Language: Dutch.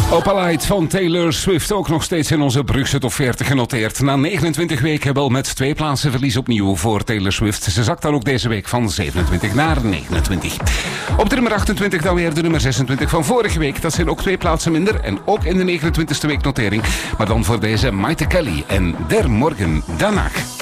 Opalite van Taylor Swift, ook nog steeds in onze Brugse top 40 genoteerd. Na 29 weken wel met 2 plaatsen verlies opnieuw voor Taylor Swift. Ze zakt dan ook deze week van 27 naar 29. Op de nummer 28 dan weer de nummer 26 van vorige week. Dat zijn ook 2 plaatsen minder en ook in de 29e week notering. Maar dan voor deze Maite Kelly en Der Morgen Danach.